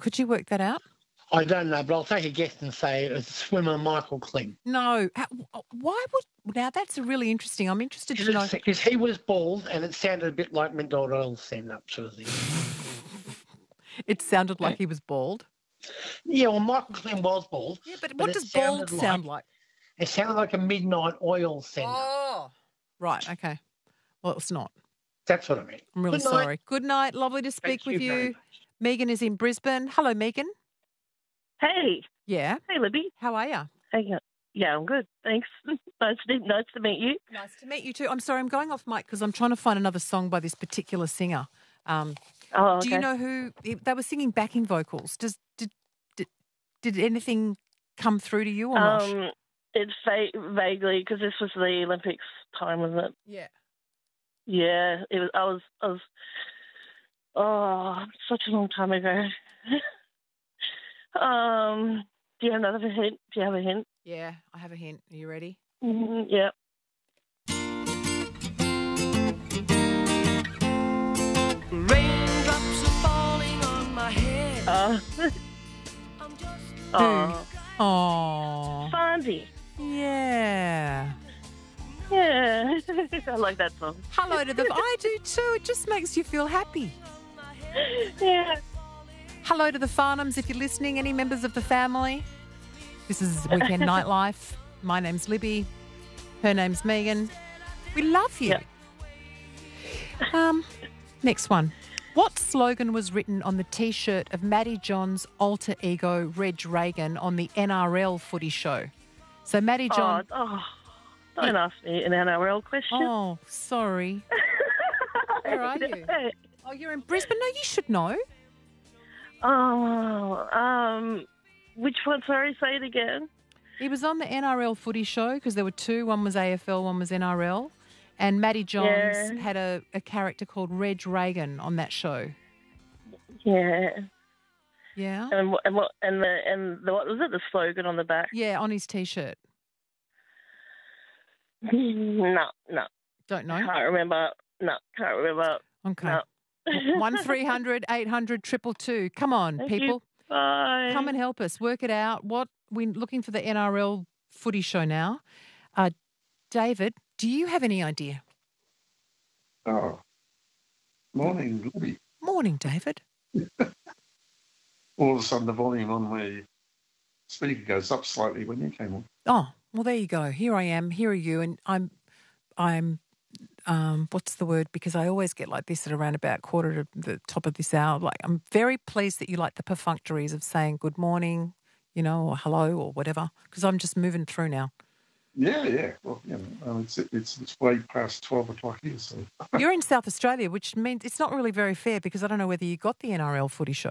Could you work that out? I don't know, but I'll take a guess and say it's swimmer Michael Klim. No. Why would... Now, that's really interesting. I'm interested to know... Because he was bald and it sounded a bit like McDonald's stand-up sort of thing. It sounded like he was bald? Yeah, well, Michael Klim was bald. Yeah, but what does bald sound like? It sounded like a midnight oil stand-up. Oh. Right, okay. Well, it's not. That's what I mean. I'm really sorry. Good night. Lovely to speak with you. Megan is in Brisbane. Hello, Megan. Hey. Yeah. Hey, Libby. How are you? Hey, yeah, I'm good. Thanks. Nice to meet you. Nice to meet you too. I'm sorry, I'm going off mic because I'm trying to find another song by this particular singer. Okay. Do you know who they were singing backing vocals? Did anything come through to you or not? It's vaguely because this was the Olympics time, wasn't it? Yeah. Yeah, it was. I was. Such a long time ago. Do you have another hint? Do you have a hint? Yeah, I have a hint. Are you ready? Mm-hmm, yeah. Raindrops are falling on my head. Oh. Fonzie. Yeah. Yeah. I like that song. Hello to the... I do too. It just makes you feel happy. Yeah. Hello to the Farnhams if you're listening. Any members of the family? This is Weekend Nightlife. My name's Libby. Her name's Megan. We love you. Yep. Next one. What slogan was written on the T-shirt of Matty John's alter ego, Reg Reagan, on the NRL footy show? So Matty John... Don't ask me an NRL question. Oh, sorry. Where are you? Oh, you're in Brisbane? No, you should know. Which one? Sorry, say it again. He was on the NRL footy show because there were two. One was AFL, one was NRL. And Matty Johns had a character called Reg Reagan on that show. Yeah. Yeah. And what was it? The slogan on the back? Yeah, on his T-shirt. No. Don't know. Can't remember. No, can't remember. Okay. No. 1300 800 222. Come on, Thank people. You. Bye. Come and help us. Work it out. We're looking for the NRL footy show now. David, do you have any idea? Oh, morning, Libby. Morning, David. All of a sudden, the volume on my speaker goes up slightly when you came on. Oh, well, there you go. Here I am. Here are you, and I'm. What's the word? Because I always get like this at around about quarter to the top of this hour. Like, I'm very pleased that you like the perfunctories of saying good morning, or hello or whatever. Because I'm just moving through now. Yeah. Well, it's way past 12 o'clock here. So you're in South Australia, which means it's not really very fair because I don't know whether you got the NRL footy show.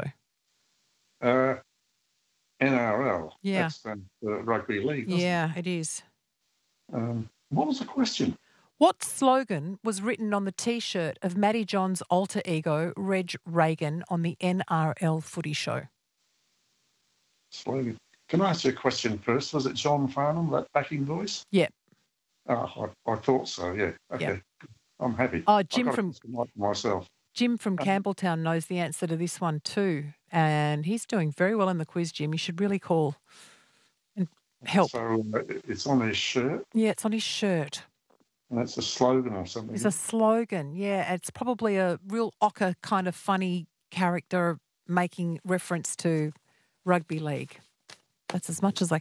NRL. Yeah. That's the rugby league. Yeah, it is. What was the question? What slogan was written on the T-shirt of Matty John's alter ego, Reg Reagan, on the NRL footy show? Slogan. Can I ask you a question first? Was it John Farnham, that backing voice? Yeah. Oh, I thought so, yeah. Okay. Yeah. I'm happy. Oh, Jim from myself. Jim from Campbelltown knows the answer to this one too, and he's doing very well in the quiz, Jim. You should really call and help. So it's on his shirt? Yeah, it's on his shirt. And that's a slogan or something? It's a slogan, yeah. It's probably a real ochre kind of funny character making reference to rugby league. That's as much as I